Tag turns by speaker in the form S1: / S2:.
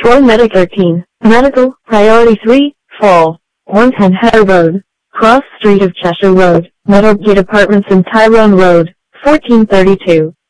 S1: Troy Medic 13, Medical, Priority 3, Fall, 110 Heather Road, Cross Street of Cheshire Road, Meadowgate Apartments and Tyrone Road, 1432.